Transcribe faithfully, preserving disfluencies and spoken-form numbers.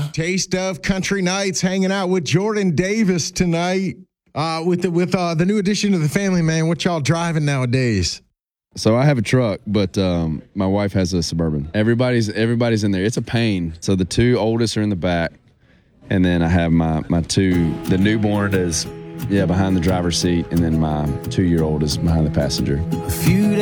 Taste of Country Nights, hanging out with Jordan Davis tonight. Uh, with the with uh, the new addition to the family, man. What y'all driving nowadays? So I have a truck, but um, my wife has a Suburban. Everybody's everybody's in there. It's a pain. So the two oldest are in the back, and then I have my my two. The newborn is yeah behind the driver's seat, and then my two year old is behind the passenger. A few